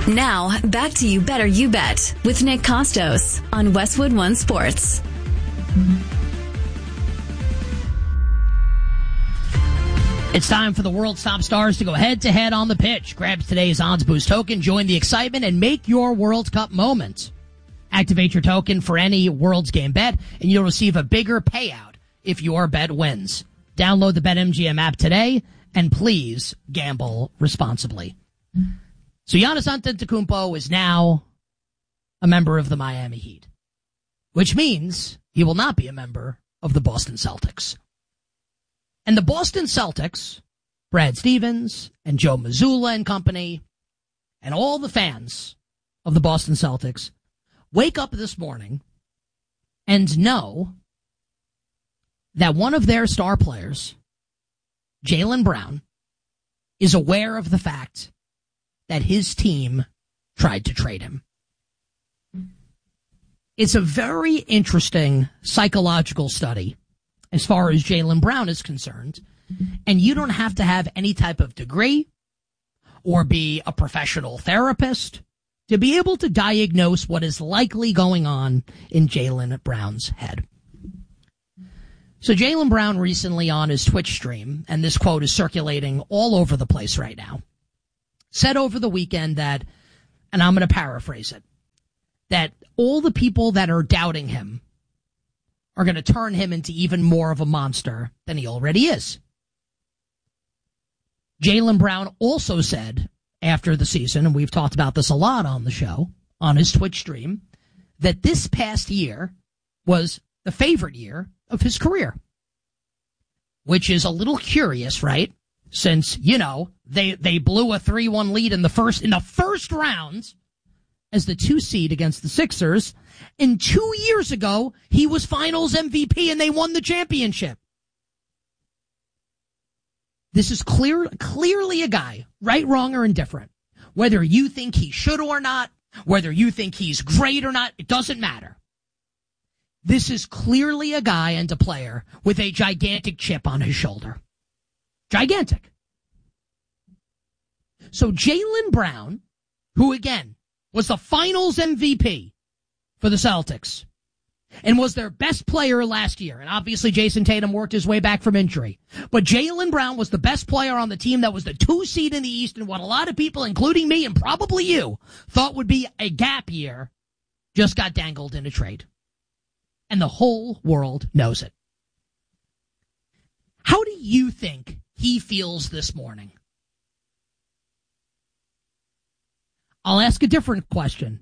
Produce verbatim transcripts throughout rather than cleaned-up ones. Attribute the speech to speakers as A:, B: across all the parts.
A: Now, back to You Better You Bet with Nick Costos on Westwood One Sports.
B: It's time for the world's top stars to go head-to-head on the pitch. Grab today's Odds Boost token, join the excitement, and make your World Cup moment. Activate your token for any World's Game bet, and you'll receive a bigger payout if your bet wins. Download the BetMGM app today, and please gamble responsibly. So Giannis Antetokounmpo is now a member of the Miami Heat, which means he will not be a member of the Boston Celtics. And the Boston Celtics, Brad Stevens and Joe Mazzulla and company, and all the fans of the Boston Celtics wake up this morning and know that one of their star players, Jaylen Brown, is aware of the fact that his team tried to trade him. It's a very interesting psychological study as far as Jaylen Brown is concerned, and you don't have to have any type of degree or be a professional therapist to be able to diagnose what is likely going on in Jaylen Brown's head. So Jaylen Brown recently on his Twitch stream, and this quote is circulating all over the place right now, said over the weekend that, and I'm going to paraphrase it, that all the people that are doubting him are going to turn him into even more of a monster than he already is. Jaylen Brown also said after the season, and we've talked about this a lot on the show, on his Twitch stream, that this past year was the favorite year of his career. Which is a little curious, right? Since, you know, they, they blew a three one lead in the first, in the first round as the two seed against the Sixers. And two years ago, he was finals M V P and they won the championship. This is clear, clearly a guy, right, wrong, or indifferent. Whether you think he should or not, whether you think he's great or not, it doesn't matter. This is clearly a guy and a player with a gigantic chip on his shoulder. Gigantic. So Jaylen Brown, who again was the finals M V P for the Celtics and was their best player last year, and obviously Jason Tatum worked his way back from injury, but Jaylen Brown was the best player on the team that was the two seed in the East, and what a lot of people, including me and probably you, thought would be a gap year, just got dangled in a trade. And the whole world knows it. How do you think he feels this morning? I'll ask a different question.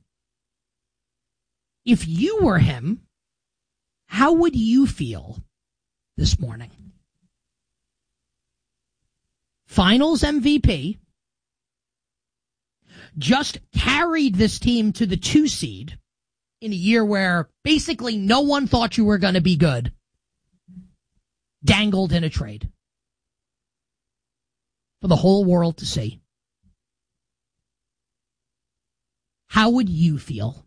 B: If you were him, how would you feel this morning? Finals M V P, just carried this team to the two seed in a year where basically no one thought you were going to be good, dangled in a trade for the whole world to see. How would you feel?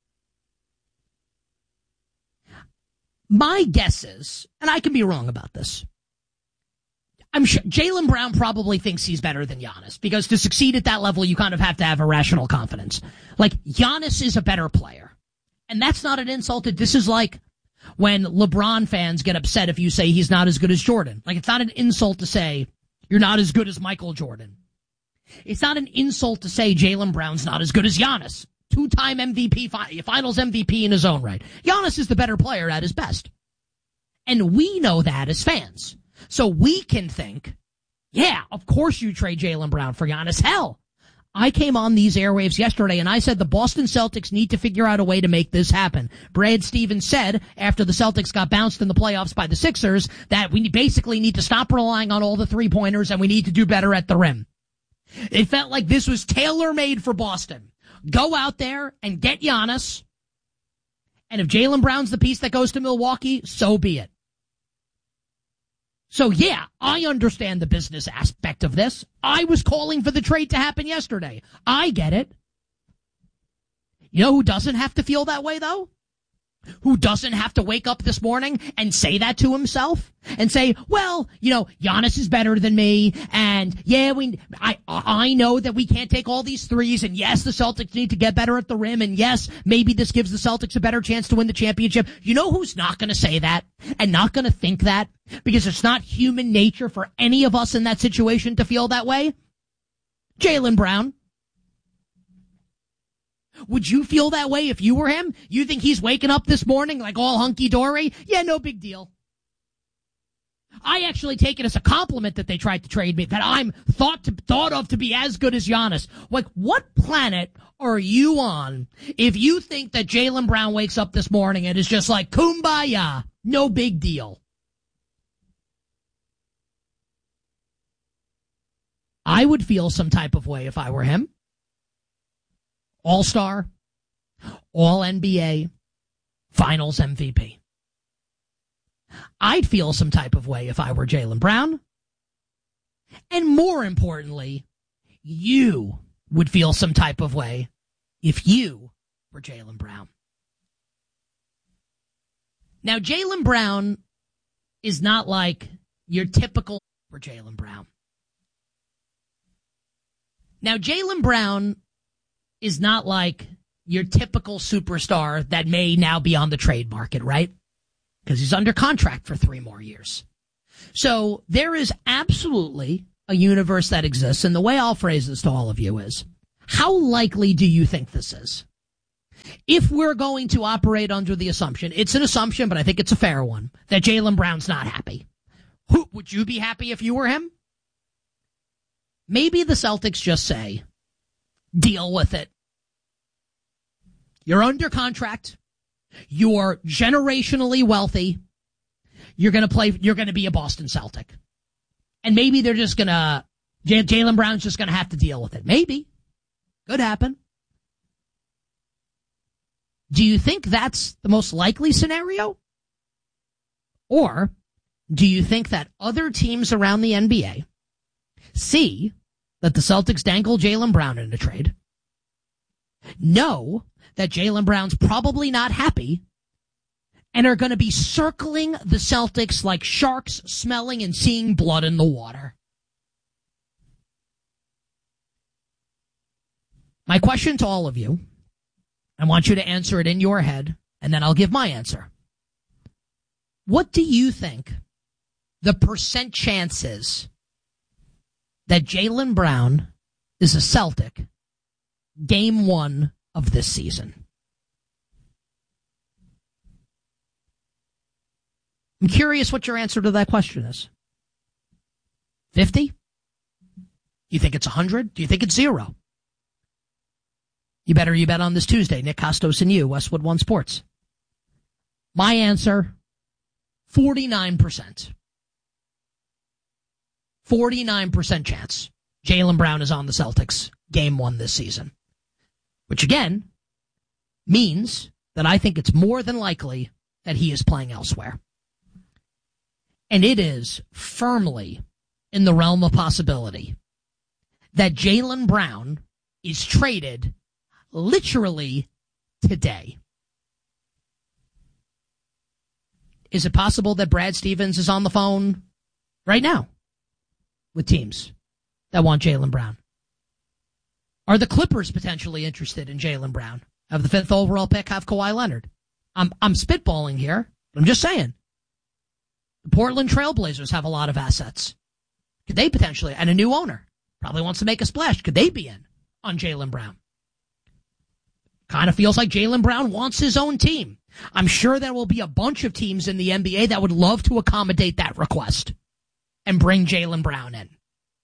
B: My guess is, and I can be wrong about this, I'm sure Jaylen Brown probably thinks he's better than Giannis, because to succeed at that level, you kind of have to have irrational confidence. Like, Giannis is a better player. And that's not an insult. This is like when LeBron fans get upset if you say he's not as good as Jordan. Like, it's not an insult to say you're not as good as Michael Jordan. It's not an insult to say Jaylen Brown's not as good as Giannis. Two-time M V P, finals M V P in his own right. Giannis is the better player at his best. And we know that as fans. So we can think, yeah, of course you trade Jaylen Brown for Giannis. Hell, I came on these airwaves yesterday and I said the Boston Celtics need to figure out a way to make this happen. Brad Stevens said after the Celtics got bounced in the playoffs by the Sixers that we basically need to stop relying on all the three-pointers and we need to do better at the rim. It felt like this was tailor-made for Boston. Go out there and get Giannis. And if Jaylen Brown's the piece that goes to Milwaukee, so be it. So yeah, I understand the business aspect of this. I was calling for the trade to happen yesterday. I get it. You know who doesn't have to feel that way, though? who doesn't have to wake up this morning and say that to himself and say, well, you know, Giannis is better than me, and yeah, we, I, I know that we can't take all these threes, and yes, the Celtics need to get better at the rim, and yes, maybe this gives the Celtics a better chance to win the championship. You know who's not going to say that and not going to think that? Because it's not human nature for any of us in that situation to feel that way? Jaylen Brown. Would you feel that way if you were him? You think he's waking up this morning like all hunky-dory? Yeah, no big deal. I actually take it as a compliment that they tried to trade me, that I'm thought to, thought of to be as good as Giannis. Like, what planet are you on if you think that Jaylen Brown wakes up this morning and is just like, kumbaya, no big deal? I would feel some type of way if I were him. All-Star, All-N B A, Finals M V P. I'd feel some type of way if I were Jaylen Brown. And more importantly, you would feel some type of way if you were Jaylen Brown. Now, Jaylen Brown is not like your typical for Jaylen Brown. Now, Jaylen Brown is not like your typical superstar that may now be on the trade market, right? Because he's under contract for three more years. So there is absolutely a universe that exists, and the way I'll phrase this to all of you is, how likely do you think this is? If we're going to operate under the assumption, it's an assumption, but I think it's a fair one, that Jaylen Brown's not happy. Who, would you be happy if you were him? Maybe the Celtics just say, deal with it. You're under contract. You're generationally wealthy. You're going to play, you're going to be a Boston Celtic. And maybe they're just going to, Jaylen Brown's just going to have to deal with it. Maybe. Could happen. Do you think that's the most likely scenario? Or do you think that other teams around the N B A see that the Celtics dangle Jaylen Brown in a trade, know that Jaylen Brown's probably not happy, and are going to be circling the Celtics like sharks smelling and seeing blood in the water? My question to all of you, I want you to answer it in your head, and then I'll give my answer. What do you think the percent chance is that Jaylen Brown is a Celtic game one of this season? I'm curious what your answer to that question is. fifty? Do you think it's one hundred? Do you think it's zero? You better you bet on this Tuesday. Nick Costos and you, Westwood One Sports. My answer, forty-nine percent. forty-nine percent chance Jaylen Brown is on the Celtics game one this season. Which, again, means that I think it's more than likely that he is playing elsewhere. And it is firmly in the realm of possibility that Jaylen Brown is traded literally today. Is it possible that Brad Stevens is on the phone right now with teams that want Jaylen Brown? Are the Clippers potentially interested in Jaylen Brown? Have the fifth overall pick, have Kawhi Leonard? I'm I'm spitballing here, but I'm just saying. The Portland Trailblazers have a lot of assets. Could they potentially, and a new owner, probably wants to make a splash. Could they be in on Jaylen Brown? Kind of feels like Jaylen Brown wants his own team. I'm sure there will be a bunch of teams in the N B A that would love to accommodate that request and bring Jaylen Brown in.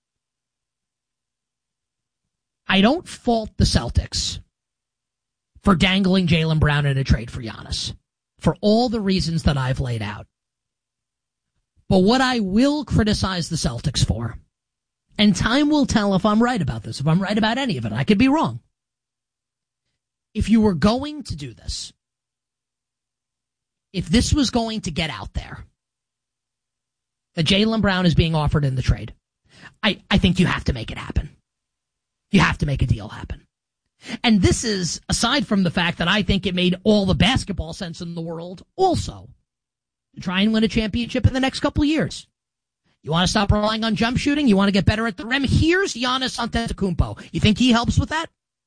B: I don't fault the Celtics for dangling Jaylen Brown in a trade for Giannis for all the reasons that I've laid out. But what I will criticize the Celtics for, and time will tell if I'm right about this, if I'm right about any of it, I could be wrong. If you were going to do this, if this was going to get out there, that Jaylen Brown is being offered in the trade, I, I think you have to make it happen. You have to make a deal happen. And this is aside from the fact that I think it made all the basketball sense in the world also to try and win a championship in the next couple of years. You want to stop relying on jump shooting? You want to get better at the rim? Here's Giannis Antetokounmpo. You think he helps with that?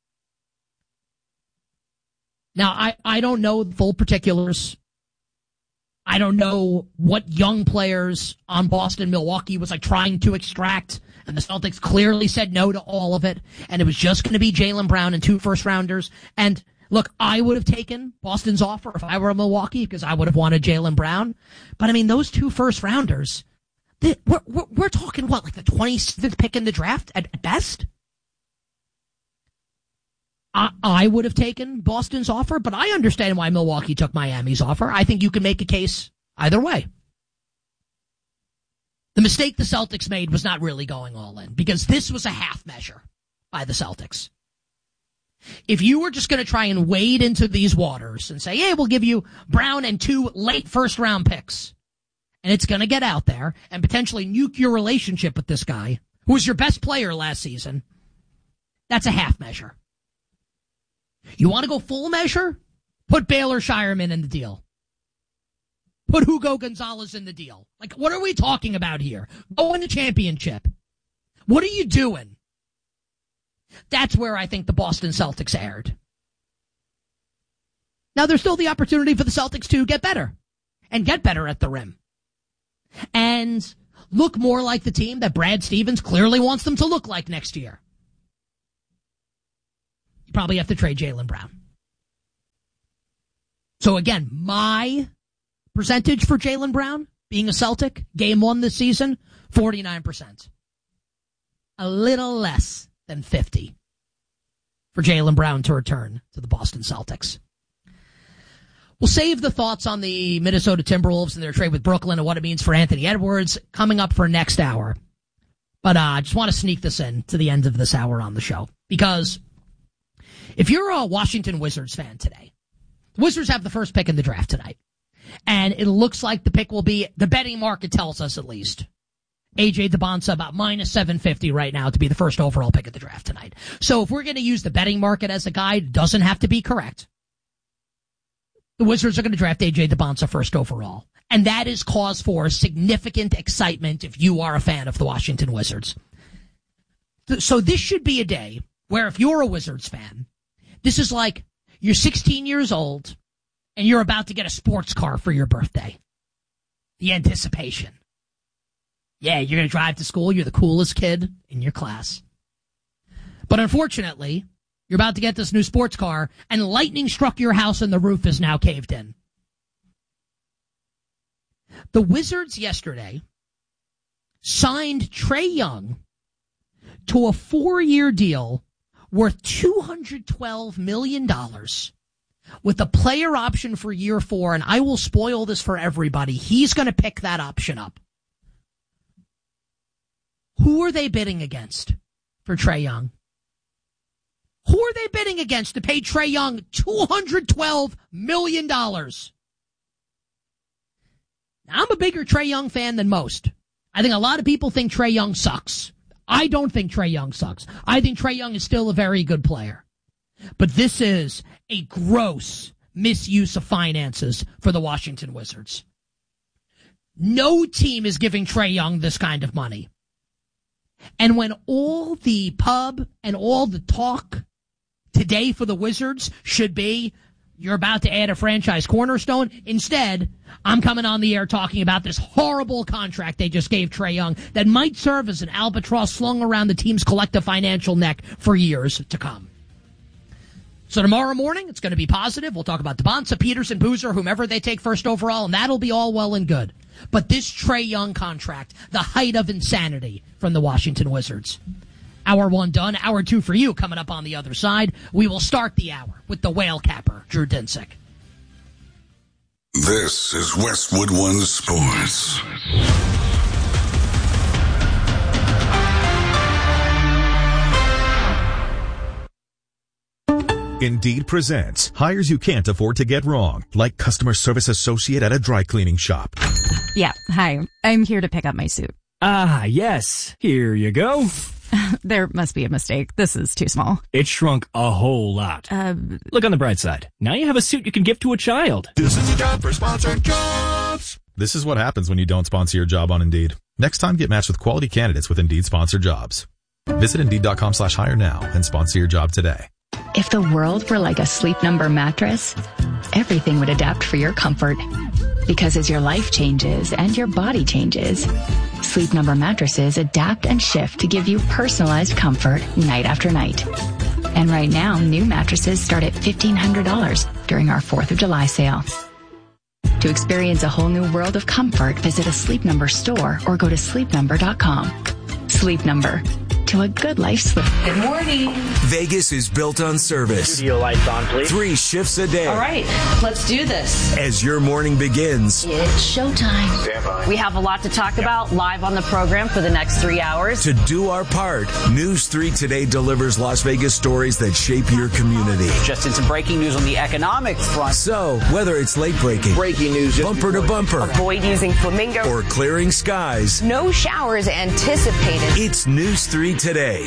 B: Now, I, I don't know the full particulars. I don't know what young players on Boston, Milwaukee was like trying to extract, and the Celtics clearly said no to all of it, and it was just going to be Jaylen Brown and two first-rounders. And look, I would have taken Boston's offer if I were Milwaukee because I would have wanted Jaylen Brown. But, I mean, those two first-rounders, they, we're, we're, we're talking, what, like the twenty-fifth pick in the draft at, at best? I, I would have taken Boston's offer, but I understand why Milwaukee took Miami's offer. I think you can make a case either way. The mistake the Celtics made was not really going all in because this was a half measure by the Celtics. If you were just going to try and wade into these waters and say, hey, we'll give you Brown and two late first round picks, and it's going to get out there and potentially nuke your relationship with this guy who was your best player last season, that's a half measure. You want to go full measure? Put Baylor Shireman in the deal. Put Hugo Gonzalez in the deal. Like, what are we talking about here? Go win the championship. What are you doing? That's where I think the Boston Celtics erred. Now, there's still the opportunity for the Celtics to get better and get better at the rim and look more like the team that Brad Stevens clearly wants them to look like next year. You probably have to trade Jaylen Brown. So again, my percentage for Jaylen Brown being a Celtic, game one this season, forty-nine percent. A little less than fifty for Jaylen Brown to return to the Boston Celtics. We'll save the thoughts on the Minnesota Timberwolves and their trade with Brooklyn and what it means for Anthony Edwards coming up for next hour. But uh, I just want to sneak this in to the end of this hour on the show. Because if you're a Washington Wizards fan today, the Wizards have the first pick in the draft tonight. And it looks like the pick will be, the betting market tells us at least, A J Debonsa about minus seven fifty right now to be the first overall pick of the draft tonight. So if we're going to use the betting market as a guide, it doesn't have to be correct. The Wizards are going to draft A J Debonsa first overall. And that is cause for significant excitement if you are a fan of the Washington Wizards. So this should be a day where if you're a Wizards fan, this is like you're sixteen years old and you're about to get a sports car for your birthday. The anticipation. Yeah, you're going to drive to school. You're the coolest kid in your class. But unfortunately, you're about to get this new sports car, and lightning struck your house and the roof is now caved in. The Wizards yesterday signed Trae Young to a four-year deal worth two hundred twelve million dollars with a player option for year four, and I will spoil this for everybody. He's going to pick that option up. Who are they bidding against for Trae Young? Who are they bidding against to pay Trae Young two hundred twelve million dollars? Now, I'm a bigger Trae Young fan than most. I think a lot of people think Trae Young sucks. I don't think Trae Young sucks. I think Trae Young is still a very good player. But this is a gross misuse of finances for the Washington Wizards. No team is giving Trae Young this kind of money. And when all the pub and all the talk today for the Wizards should be, you're about to add a franchise cornerstone, instead, I'm coming on the air talking about this horrible contract they just gave Trae Young that might serve as an albatross slung around the team's collective financial neck for years to come. So tomorrow morning, it's going to be positive. We'll talk about Debonsa, Peterson, Boozer, whomever they take first overall, and that'll be all well and good. But this Trae Young contract, the height of insanity from the Washington Wizards. Hour one done. Hour two for you coming up on the other side. We will start the hour with the whale capper, Drew Dinsick.
C: This is Westwood One Sports.
D: Indeed presents hires you can't afford to get wrong, like customer service associate at a dry cleaning shop.
E: Yeah, hi. I'm here to pick up my suit.
F: Ah, yes. Here you go.
E: There must be a mistake. This is too small.
F: It shrunk a whole lot.
E: Uh,
F: Look on the bright side. Now you have a suit you can give to a child.
C: This is the job for sponsored jobs.
D: This is what happens when you don't sponsor your job on Indeed. Next time, get matched with quality candidates with Indeed sponsored jobs. Visit Indeed.com slash hire now and sponsor your job today.
G: If the world were like a Sleep Number mattress, everything would adapt for your comfort. Because as your life changes and your body changes, Sleep Number mattresses adapt and shift to give you personalized comfort night after night. And right now, new mattresses start at fifteen hundred dollars during our fourth of July sale. To experience a whole new world of comfort, visit a Sleep Number store or go to sleep number dot com. Sleep Number. To a good life sleep.
H: Good morning.
I: Vegas is built on service.
J: Studio lights on, please.
I: Three shifts a day.
H: All right, let's do this.
I: As your morning begins.
H: It's showtime.
J: Stand by.
H: We have a lot to talk about live on the program for the next three hours.
I: To do our part, News three Today delivers Las Vegas stories that shape your community.
J: Just in some breaking news on the economic front.
I: So, whether it's late breaking,
J: breaking news,
I: bumper to bumper,
H: Avoid using flamingo,
I: or clearing skies,
H: no showers anticipated.
I: It's News three Today.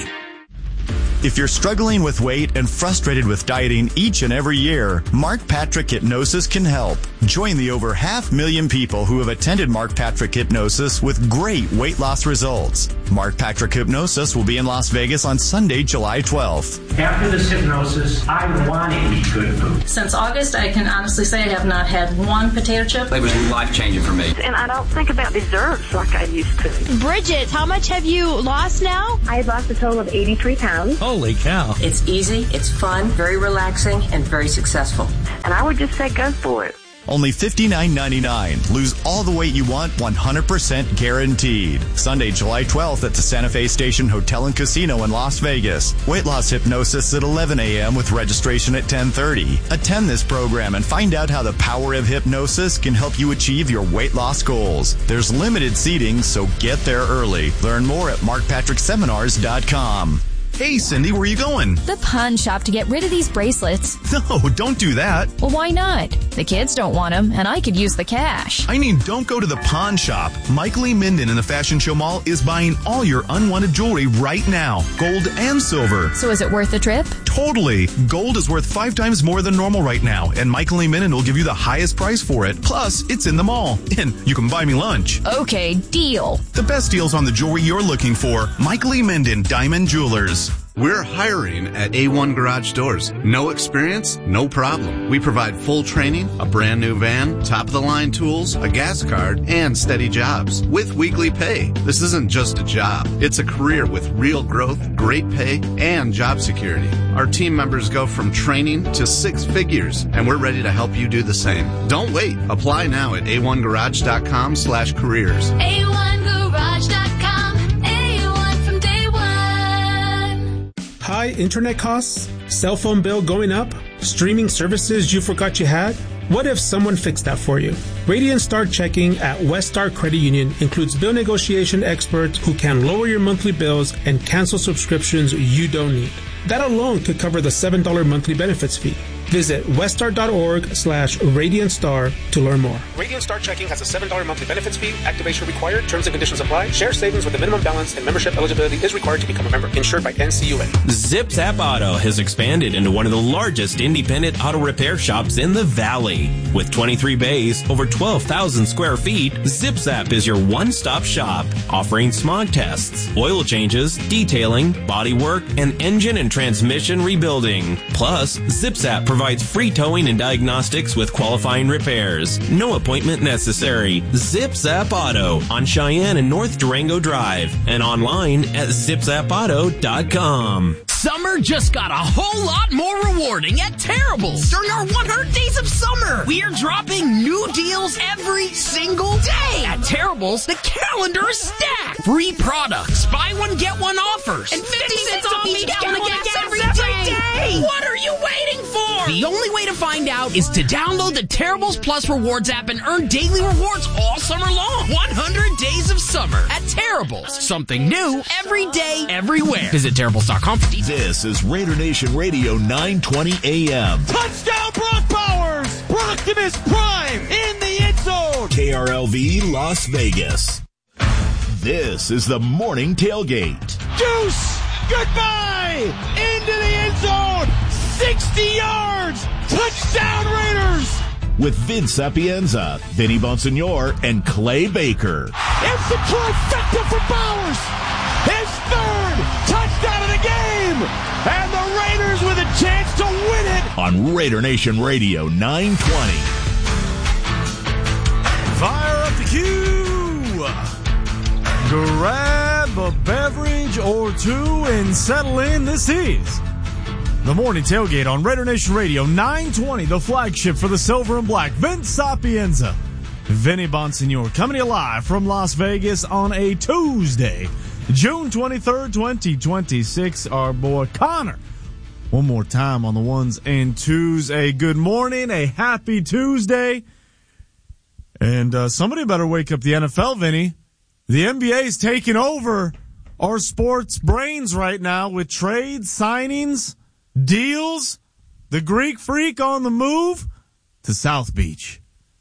K: If you're struggling with weight and frustrated with dieting each and every year, Mark Patrick Hypnosis can help. Join the over half million people who have attended Mark Patrick Hypnosis with great weight loss results. Mark Patrick Hypnosis will be in Las Vegas on Sunday, July twelfth.
L: After this hypnosis, I want to eat good food.
M: Since August, I can honestly say I have not had one potato chip.
J: It was life-changing for me.
N: And I don't think about desserts like I used to.
O: Bridget, how much have you lost now?
N: I've lost a total of eighty-three pounds.
F: Holy cow.
M: It's easy, it's fun, very relaxing, and very successful.
N: And I would just say go for it.
K: Only fifty-nine ninety-nine. Lose all the weight you want, one hundred percent guaranteed. Sunday, July twelfth at the Santa Fe Station Hotel and Casino in Las Vegas. Weight loss hypnosis at eleven a.m. with registration at ten thirty. Attend this program and find out how the power of hypnosis can help you achieve your weight loss goals. There's limited seating, so get there early. Learn more at mark patrick seminars dot com.
D: Hey, Cindy, where are you going?
P: The pawn shop to get rid of these bracelets.
D: No, don't do that.
P: Well, why not? The kids don't want them, and I could use the cash.
D: I mean, don't go to the pawn shop. Michael E. Minden in the Fashion Show Mall is buying all your unwanted jewelry right now, gold and silver.
P: So is it worth the trip?
D: Totally. Gold is worth five times more than normal right now, and Michael E. Minden will give you the highest price for it. Plus, it's in the mall, and you can buy me lunch.
P: Okay, deal.
D: The best deals on the jewelry you're looking for. Michael E. Minden, Diamond Jewelers.
Q: We're hiring at A one Garage Doors. No experience? No problem. We provide full training, a brand new van, top-of-the-line tools, a gas card, and steady jobs with weekly pay. This isn't just a job. It's a career with real growth, great pay, and job security. Our team members go from training to six figures, and we're ready to help you do the same. Don't wait. Apply now at a one garage dot com slash careers.
R: a one garage dot com. A one from day one.
S: High internet costs? Cell phone bill going up? Streaming services you forgot you had? What if someone fixed that for you? Radiant Star Checking at West Star Credit Union includes bill negotiation experts who can lower your monthly bills and cancel subscriptions you don't need. That alone could cover the seven dollars monthly benefits fee. Visit weststar.org slash Radiant Star to learn more.
T: Radiant Star Checking has a seven dollars monthly benefits fee. Activation required. Terms and conditions apply. Share savings with a minimum balance and membership eligibility is required to become a member. Insured by N C U A.
U: Zip Zap Auto has expanded into one of the largest independent auto repair shops in the Valley. With twenty-three bays, over twelve thousand square feet, Zip Zap is your one-stop shop, offering smog tests, oil changes, detailing, body work, and engine and transmission rebuilding. Plus, Zip Zap provides free towing and diagnostics with qualifying repairs. No appointment necessary. Zip Zap Auto on Cheyenne and North Durango Drive and online at zip zap auto dot com.
B: Summer just got a whole lot more rewarding at Terrible's. During our one hundred days of summer, we are dropping new deals every single day. At Terrible's, the calendar is stacked. Free products, buy one, get one offers, and fifty cents off each gallon of gas every day. What are you waiting for? The only way to find out is to download the Terrible's Plus Rewards app and earn daily rewards all summer long. one hundred days of summer at Terrible's. Something new every day, everywhere. Visit Terrible's dot com for details.
V: This is Raider Nation Radio nine twenty A M.
W: Touchdown Brock Bowers! Proctimus Prime in the end zone!
V: K R L V Las Vegas. This is the Morning Tailgate.
W: Deuce! Goodbye! Into the end zone! sixty yards! Touchdown Raiders!
V: With Vince Sapienza, Vinny Bonsignore, and Clay Baker.
W: It's the trifecta for Bowers! His third touchdown of the game! And the Raiders with a chance to win it!
V: On Raider Nation Radio nine twenty.
A: Fire up the cue! Grab a beverage or two and settle in. This is the Morning Tailgate on Raider Nation Radio nine twenty, the flagship for the Silver and Black. Vince Sapienza, Vinny Bonsignore, coming to you live from Las Vegas on a Tuesday, June twenty-third, twenty twenty-six. Our boy Connor, one more time on the ones and twos. A good morning, a happy Tuesday. And uh, somebody better wake up the N F L, Vinny. The N B A is taking over our sports brains right now with trades, signings, deals. The Greek Freak on the move to South Beach.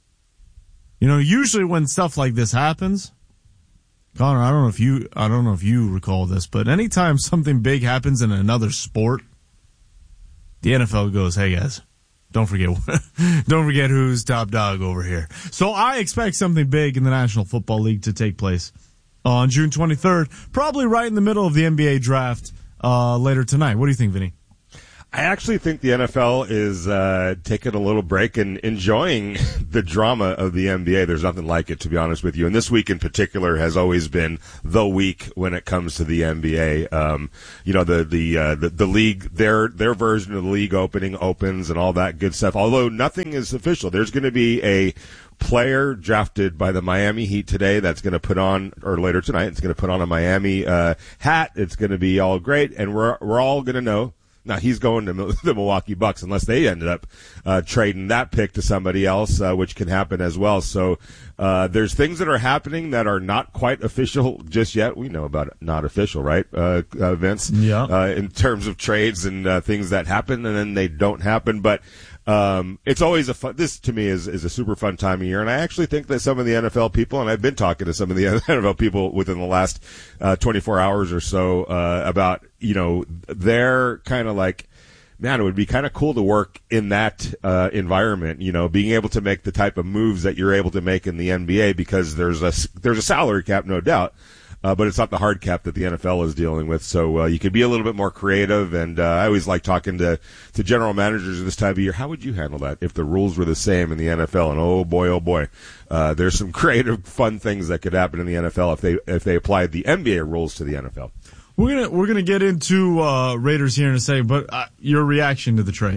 A: You know, usually when stuff like this happens, Connor, I don't know if you, I don't know if you recall this, but anytime something big happens in another sport, the N F L goes, "Hey guys, don't forget, don't forget who's top dog over here." So I expect something big in the National Football League to take place on June twenty-third, probably right in the middle of the N B A draft uh, later tonight. What do you think, Vinny?
C: I actually think the N F L is uh, taking a little break and enjoying the drama of the N B A. There's nothing like it, to be honest with you. And this week in particular has always been the week when it comes to the N B A. Um, you know, the the, uh, the the league, their their version of the league opening opens and all that good stuff. Although nothing is official. There's going to be a player drafted by the Miami Heat today that's going to put on, or later tonight, it's going to put on a Miami uh, hat. It's going to be all great, and we're we're all going to know. Now, he's going to the Milwaukee Bucks unless they ended up uh, trading that pick to somebody else, uh, which can happen as well. So uh, there's things that are happening that are not quite official just yet. We know about it, not official, right, uh, uh, Vince?
A: Yeah.
C: Uh, in terms of trades and uh, things that happen and then they don't happen. But um, it's always a fun – this, to me, is, is a super fun time of year. And I actually think that some of the N F L people – and I've been talking to some of the N F L people within the last uh, twenty-four hours or so uh, about – you know, they're kind of like, man, it would be kind of cool to work in that uh, environment, you know, being able to make the type of moves that you're able to make in the N B A, because there's a, there's a salary cap, no doubt, uh, but it's not the hard cap that the N F L is dealing with. So uh, you can be a little bit more creative, and uh, I always like talking to, to general managers this time of year. How would you handle that if the rules were the same in the N F L? And oh boy, oh boy, uh, there's some creative, fun things that could happen in the N F L if they if they applied the N B A rules to the N F L.
A: We're gonna we're gonna get into uh, Raiders here in a second, but uh, your reaction to the trade?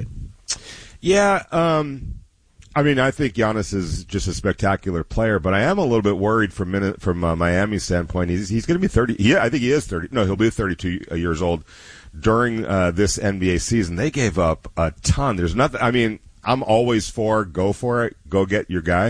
C: Yeah, um, I mean, I think Giannis is just a spectacular player, but I am a little bit worried from minute, from uh, Miami's standpoint. He's he's going to be thirty. Yeah, I think he is thirty. No, he'll be thirty-two years old during uh, this N B A season. They gave up a ton. There's nothing. I mean, I'm always for go for it, go get your guy.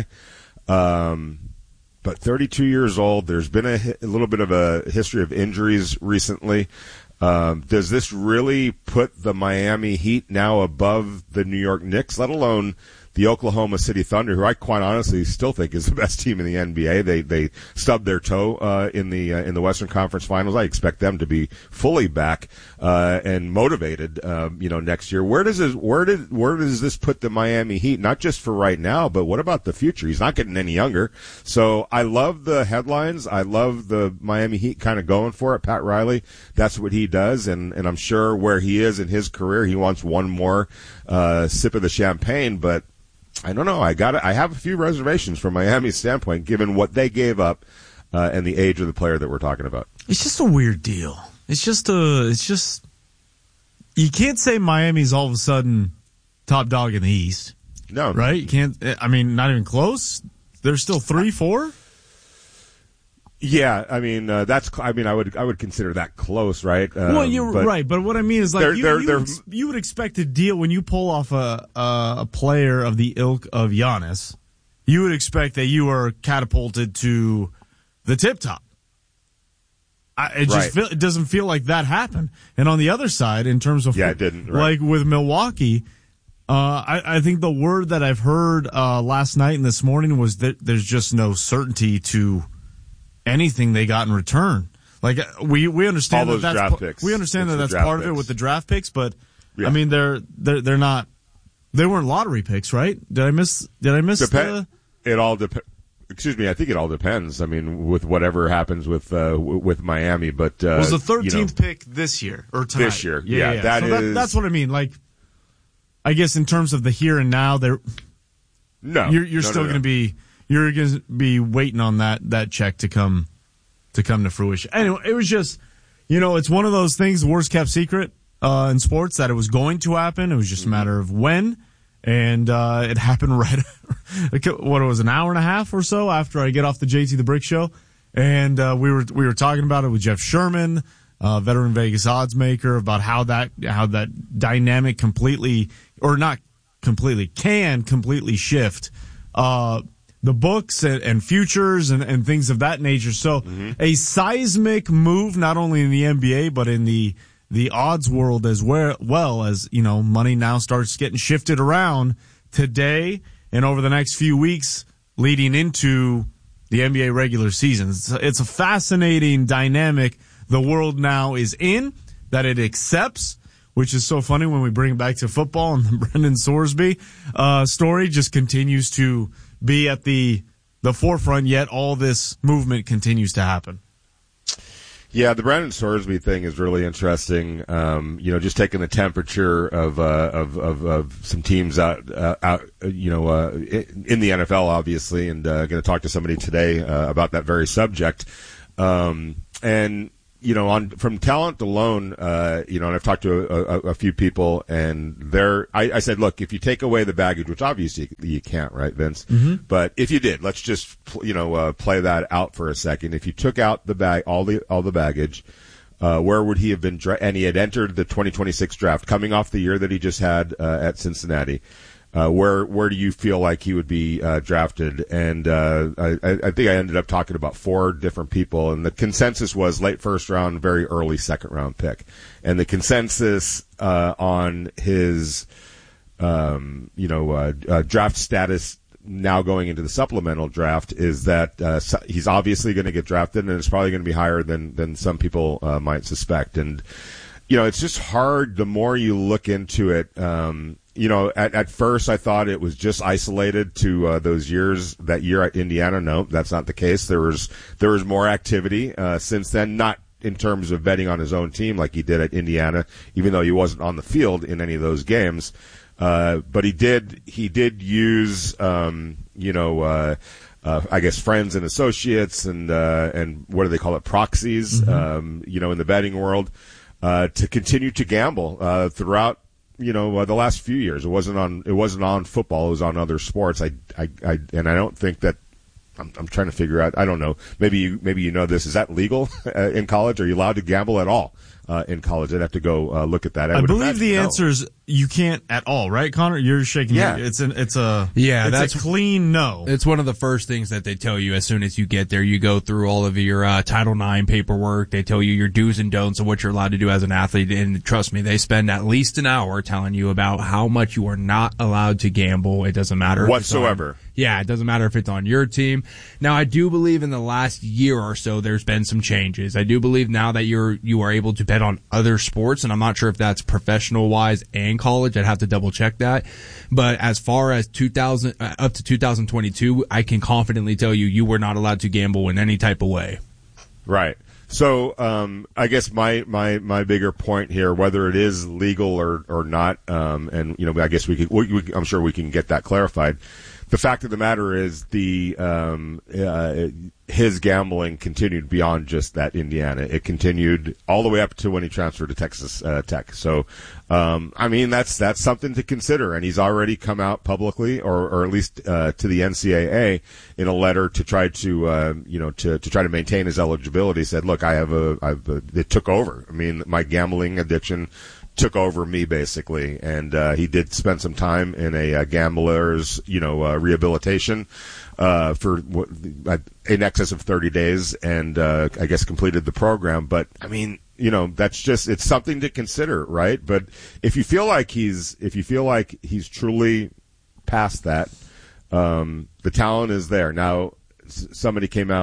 C: Um, But thirty-two years old, there's been a, a little bit of a history of injuries recently. Um, does this really put the Miami Heat now above the New York Knicks, let alone the Oklahoma City Thunder, who I quite honestly still think is the best team in the N B A? They they stubbed their toe uh, in the uh, in the Western Conference Finals. I expect them to be fully back uh, and motivated, um, you know, next year. Where does this, where did where does this put the Miami Heat? Not just for right now, but what about the future? He's not getting any younger. So I love the headlines. I love the Miami Heat kind of going for it. Pat Riley, that's what he does, and and I'm sure where he is in his career, he wants one more uh, sip of the champagne, but I don't know. I got. I have a few reservations from Miami's standpoint, given what they gave up uh, and the age of the player that we're talking about.
A: It's just a weird deal. It's just a. It's just you can't say Miami's all of a sudden top dog in the East.
C: No,
A: right? You can't. I mean, not even close. They're still three, four.
C: Yeah, I mean uh, that's. I mean, I would I would consider that close, right? Um,
A: well, you're
C: but
A: right, but what I mean is like
C: they're,
A: you,
C: they're,
A: you,
C: they're,
A: would, you would expect a deal when you pull off a, a a player of the ilk of Giannis. You would expect that you are catapulted to the tip top. I, it just
C: right.
A: feel, it doesn't feel like that happened. And on the other side, in terms of
C: yeah, it didn't. Right.
A: Like with Milwaukee. Uh, I, I think the word that I've heard uh, last night and this morning was that there's just no certainty to anything they got in return. Like we we understand
C: All
A: that
C: those
A: that's
C: draft
A: pa-
C: picks.
A: we understand
C: It's
A: that
C: the
A: that's
C: draft
A: part of it
C: picks.
A: with the draft picks, but
C: Yeah.
A: I mean they're they're they're not they weren't lottery picks, right? Did I miss did I miss
C: Depen-
A: the
C: It all depends. Excuse me. I think it all depends. I mean, with whatever happens with uh, w- with Miami, but uh,
A: was the
C: you know,
A: thirteenth pick this year or tonight?
C: This year,
A: yeah,
C: yeah,
A: yeah.
C: that
A: so
C: is-
A: that's what I mean. Like, I guess in terms of the here and now, there.
C: No,
A: you're you're
C: no,
A: still
C: no, no.
A: going to be you're going to be waiting on that that check to come to come to fruition. Anyway, it was just, you know, it's one of those things, the worst kept secret uh, in sports, that it was going to happen. It was just a matter of when. And uh, it happened right, what it was, an hour and a half or so after I get off the J T the Brick Show, and uh, we were we were talking about it with Jeff Sherman, uh, veteran Vegas odds maker, about how that how that dynamic completely, or not completely, can completely shift uh, the books and, and futures and, and things of that nature. So
C: Mm-hmm.
A: a seismic move, not only in the N B A but in the the odds world as well, well as, you know, money now starts getting shifted around today and over the next few weeks leading into the N B A regular season. It's, it's a fascinating dynamic the world now is in, that it accepts, which is so funny when we bring it back to football, and the Brendan Sorsby uh, story just continues to be at the the forefront, yet all this movement continues to happen.
C: Yeah, the Brandon Sorsby thing is really interesting. Um, you know, just taking the temperature of uh, of, of of some teams out, uh, out you know, uh, in the N F L, obviously, and uh, going to talk to somebody today uh, about that very subject. Um, and you know, on from talent alone, uh, you know, and I've talked to a, a, a few people, and they're. I, I said, look, if you take away the baggage, which obviously you can't, right, Vince?
A: Mm-hmm.
C: But if you did, let's just you know uh, play that out for a second. If you took out the bag, all the all the baggage, uh, where would he have been? Dra- and he had entered the twenty twenty-six draft, coming off the year that he just had uh, at Cincinnati. Uh, where where do you feel like he would be uh, drafted? And uh, I, I think I ended up talking about four different people, and the consensus was late first round, very early second round pick. And the consensus uh, on his, um, you know, uh, uh, draft status now going into the supplemental draft is that uh, he's obviously going to get drafted, and it's probably going to be higher than than some people uh, might suspect. And you know, it's just hard. The more you look into it. Um, You know, at, at first I thought it was just isolated to uh, those years, that year at Indiana. No, that's not the case. There was there was more activity uh, since then, not in terms of betting on his own team like he did at Indiana, even though he wasn't on the field in any of those games. Uh, but he did he did use, um, you know, uh, uh, I guess friends and associates and uh, and what do they call it, proxies,
A: Mm-hmm.
C: um, you know, in the betting world uh, to continue to gamble uh, throughout. You know, uh, the last few years, it wasn't on. It wasn't on football. It was on other sports. I, I, I and I don't think that. I'm, I'm trying to figure out. I don't know. Maybe you, maybe you know this. Is that legal uh, in college? Are you allowed to gamble at all uh, in college? I'd have to go uh, look at that. I,
A: I
C: would
A: believe
C: imagine
A: the
C: no.
A: answer is you can't at all, right, Connor? You're shaking.
C: Yeah.
A: your, it's an it's a
E: Yeah,
A: it's
E: that's
A: a clean no.
E: It's one of the first things that they tell you as soon as you get there. You go through all of your uh, Title nine paperwork. They tell you your do's and don'ts of what you're allowed to do as an athlete. And trust me, they spend at least an hour telling you about how much you are not allowed to gamble. It doesn't matter if it's on-
C: whatsoever.
E: Yeah, it doesn't matter if it's on your team. Now, I do believe in the last year or so there's been some changes. I do believe now that you're you are able to bet on other sports, and I'm not sure if that's professional wise and college. I'd have to double check that. But as far as two thousand uh, up to two thousand twenty-two, I can confidently tell you you were not allowed to gamble in any type of way.
C: Right. So, um, I guess my, my, my bigger point here, whether it is legal or, or not, um, and, you know, I guess we could, we, we, I'm sure we can get that clarified. The fact of the matter is the, um, uh, his gambling continued beyond just that Indiana. It continued all the way up to when he transferred to Texas uh, Tech. So, um, I mean, that's that's something to consider. And he's already come out publicly, or, or at least uh, to the N C double A, in a letter to try to, uh, you know, to, to try to maintain his eligibility. Said, look, I have a, I've a, it took over. I mean, my gambling addiction took over me, basically, and uh, he did spend some time in a uh, gambler's, you know, uh, rehabilitation uh, for what, in excess of thirty days, and uh, I guess completed the program. But I mean, you know, that's just it's something to consider, right? But if you feel like he's if you feel like he's truly past that, um, the talent is there. Now, s- somebody came out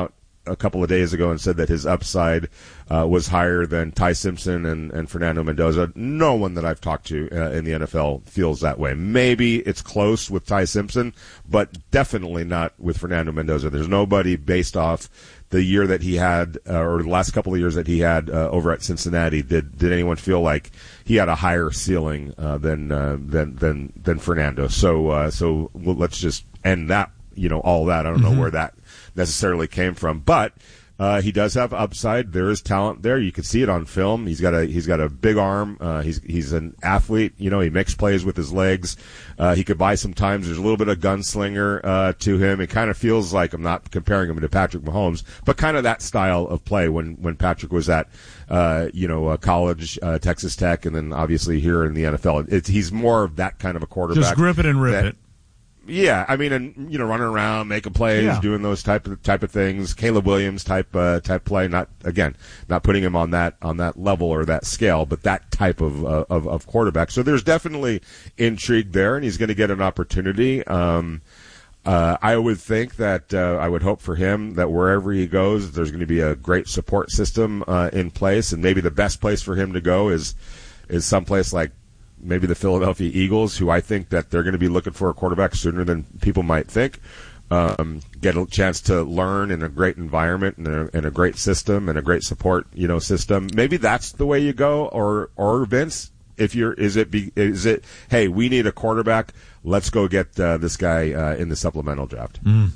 C: a couple of days ago and said that his upside uh, was higher than Ty Simpson and, and Fernando Mendoza. No one that I've talked to uh, in the N F L feels that way. Maybe it's close with Ty Simpson, but definitely not with Fernando Mendoza. There's nobody based off the year that he had, uh, or the last couple of years that he had uh, over at Cincinnati. Did did anyone feel like he had a higher ceiling uh, than uh, than than than Fernando? So uh, so well, let's just end that. You know, all that. I don't
A: Mm-hmm.
C: know where that necessarily came from, but uh, he does have upside. There is talent there. You can see it on film. He's got a he's got a big arm. Uh, he's he's an athlete. You know, he makes plays with his legs. Uh, he could buy some times. There's a little bit of gunslinger uh, to him. It kind of feels like, I'm not comparing him to Patrick Mahomes, but kind of that style of play when when Patrick was at uh, you know uh, college, uh, Texas Tech, and then obviously here in the N F L. It's, he's more of that kind of a quarterback.
A: Just grip it and rip
C: that,
A: it.
C: Yeah, I mean, and you know, running around, making plays,
A: Yeah.
C: doing those type of type of things. Caleb Williams type uh, type play. Not again, not putting him on that on that level or that scale, but that type of uh, of, of quarterback. So there's definitely intrigue there, and he's going to get an opportunity. Um, uh, I would think that uh, I would hope for him that wherever he goes, there's going to be a great support system uh, in place, and maybe the best place for him to go is is someplace like maybe the Philadelphia Eagles, who I think that they're going to be looking for a quarterback sooner than people might think. Um, get a chance to learn in a great environment and a, and a great system and a great support, you know, system. Maybe that's the way you go. Or, or Vince, if you're, is it, be, is it, hey, we need a quarterback. Let's go get uh, this guy uh, in the supplemental draft.
A: Mm.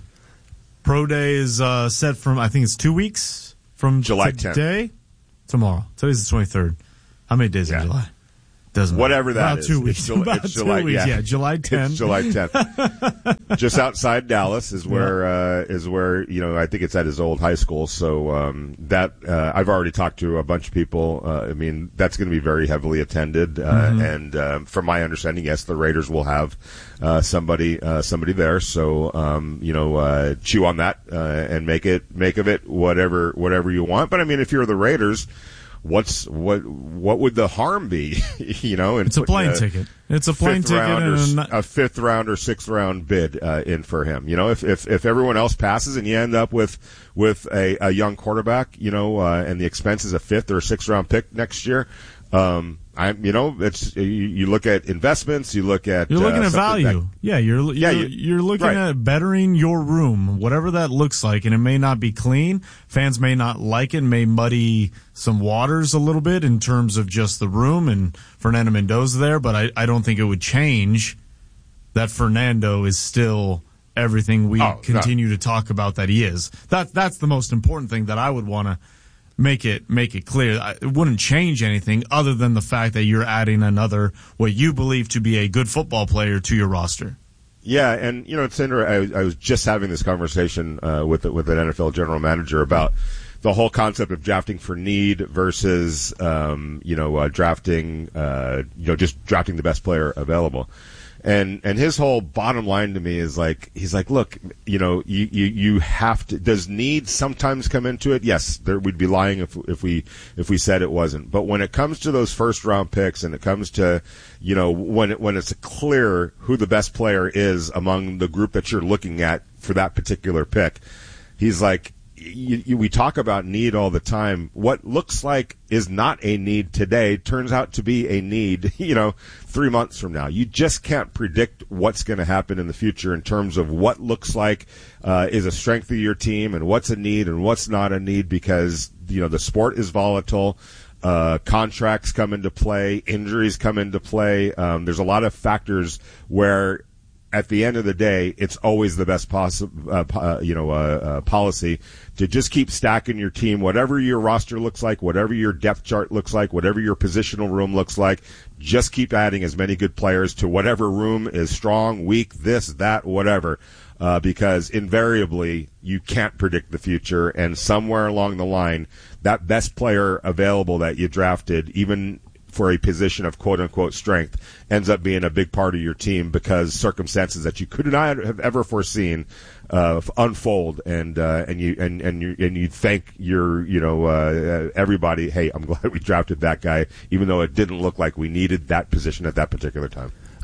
A: Pro Day is uh, set from, I think it's two weeks from
C: July tenth.
A: Today? Tomorrow. Today's the twenty-third. How many days
C: Yeah.
A: in July? Doesn't
C: Whatever
A: matter.
C: that
A: About
C: is.
A: two weeks.
C: It's, July,
A: About
C: it's
A: two
C: July,
A: weeks.
C: yeah.
A: Yeah, July tenth.
C: It's July tenth. Just outside Dallas is where uh, is where you know I think it's at his old high school. So um, that uh, I've already talked to a bunch of people. Uh, I mean, that's going to be very heavily attended. Uh,
A: Mm-hmm.
C: And um, from my understanding, yes, the Raiders will have uh, somebody uh, somebody there. So um, you know, uh, chew on that uh, and make it make of it whatever whatever you want. But I mean, if you're the Raiders, what's what what would the harm be? you know, and
A: It's a
C: putting
A: plane ticket. It's a plane
C: fifth
A: ticket
C: round
A: and
C: or,
A: a-
C: a fifth round or sixth round bid uh, in for him. You know, if, if if everyone else passes and you end up with with a, a young quarterback, you know, uh, and the expense is a fifth or a sixth round pick next year, um, I'm you know, it's you, you look at investments, you look at
A: You're looking
C: uh,
A: at
C: something
A: value.
C: that-
A: yeah, you're you're,
C: Yeah, you-
A: you're looking
C: right.
A: at bettering your room, whatever that looks like, and it may not be clean. Fans may not like it, may muddy some waters a little bit in terms of just the room and Fernando Mendoza there, but I, I don't think it would change that Fernando is still everything we
C: Oh, no.
A: continue to talk about that he is. That that's the most important thing that I would want to make it make it clear. I- It wouldn't change anything other than the fact that you're adding another what you believe to be a good football player to your roster.
C: Yeah, and you know, it's interesting. I, I was just having this conversation uh, with with an N F L general manager about the whole concept of drafting for need versus um, you know uh, drafting uh, you know just drafting the best player available. And and his whole bottom line to me is like he's like, look, you know, you, you, you have to. Does need sometimes come into it? Yes, there, we'd be lying if if we if we said it wasn't. But when it comes to those first round picks, and it comes to, you know, when it, when it's clear who the best player is among the group that you're looking at for that particular pick, he's like, you, you, we talk about need all the time. What looks like is not a need today turns out to be a need, you know, three months from now. You just can't predict what's going to happen in the future in terms of what looks like uh, is a strength of your team and what's a need and what's not a need, because, you know, the sport is volatile. Uh, contracts come into play, injuries come into play. Um, there's a lot of factors where at the end of the day, it's always the best possible, uh, uh, you know, uh, uh, policy to just keep stacking your team, whatever your roster looks like, whatever your depth chart looks like, whatever your positional room looks like. Just keep adding as many good players to whatever room is strong, weak, this, that, whatever, uh, because invariably you can't predict the future, and somewhere along the line, that best player available that you drafted, even for a position of quote-unquote strength, ends up being a big part of your team because circumstances that you could not have ever foreseen uh, unfold, and uh, and you and and you and you thank your you know uh, everybody. Hey, I'm glad we drafted that guy, even though it didn't look like we needed that position at that particular time.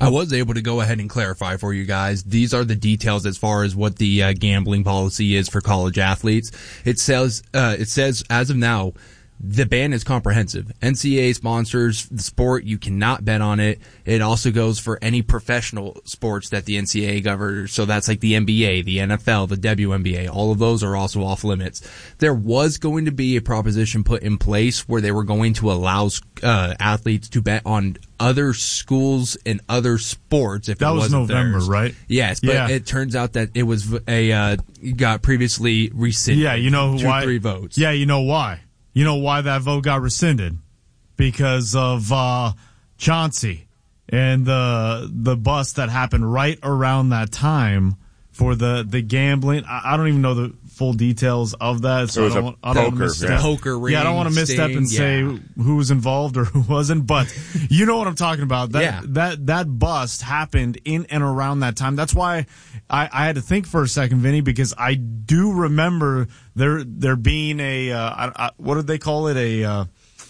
E: I was able to go ahead and clarify for you guys. These are the details as far as what the uh, gambling policy is for college athletes. It says, uh, it says as of now, the ban is comprehensive. N C double A sponsors the sport. You cannot bet on it. It also goes for any professional sports that the N C double A governs. So that's like the N B A, the N F L, the W N B A. All of those are also off limits. There was going to be a proposition put in place where they were going to allow uh, athletes to bet on other schools and other sports if
A: that
E: it
A: was
E: wasn't
A: November,
E: theirs.
A: right?
E: Yes, but
A: yeah.
E: it turns out that it was a uh, got previously rescinded.
A: Yeah, you know
E: two,
A: why?
E: Three votes.
A: Yeah, you know why? You know why that vote got rescinded? Because of uh, Chauncey and the the bust that happened right around that time for the, the gambling. I, I don't even know the full details of that, so
C: it was
A: I don't,
C: a
A: want, I don't
C: poker,
A: want to misstep.
C: yeah.
E: Poker ring,
A: yeah, I don't want to misstep
E: sting,
A: and say
E: yeah.
A: who was involved or who wasn't, but you know what I'm talking about. That
E: Yeah.
A: that that bust happened in and around that time. That's why I, I had to think for a second, Vinny, because I do remember there there being a uh, I, I, what did they call it a uh,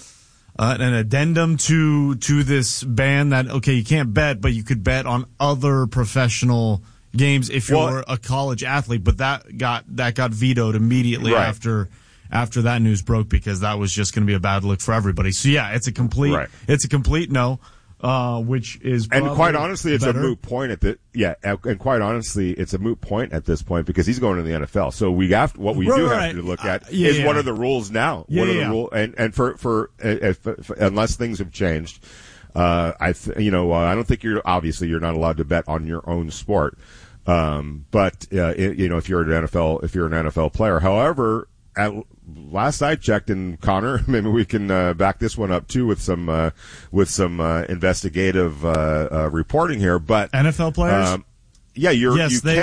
A: uh, an addendum to to this ban that okay, you can't bet, but you could bet on other professional games if you're
C: Well,
A: a college athlete, but that got that got vetoed immediately
C: Right.
A: after after that news broke because that was just going to be a bad look for everybody. So yeah, it's a complete
C: Right.
A: it's a complete no, uh, which is
C: And
A: probably
C: quite honestly, it's
A: better.
C: a moot point at the yeah. And quite honestly, it's a moot point at this point because he's going to the N F L. So we have what we
A: Right,
C: do
A: right.
C: have to look at
A: Uh, yeah,
C: is
A: yeah.
C: what are the rules now?
A: Yeah,
C: what are
A: yeah.
C: the rule and and for for uh, if, if, unless things have changed, uh, I th- you know uh, I don't think you're obviously you're not allowed to bet on your own sport. Um, but uh, it, you know, if you're an N F L, if you're an N F L player, however, at last I checked, and Connor, maybe we can uh, back this one up too with some uh, with some uh, investigative uh, uh, reporting here. But
A: N F L players,
C: um, yeah, you're
A: yes,
C: you
A: they
C: can